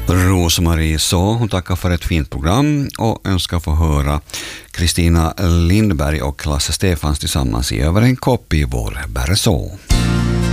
Rosmarie så, hon tackar för ett fint program och önskar få höra Kristina Lindberg och Lasse Stefans tillsammans i Över en kopp i vår bärså.